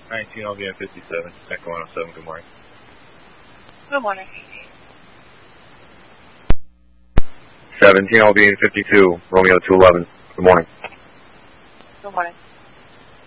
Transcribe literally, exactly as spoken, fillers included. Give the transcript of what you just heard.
nineteen L V M fifty-seven, Echo one oh seven, good morning. Good morning. seventeen L V M fifty-two, Romeo two eleven, good morning. Good morning.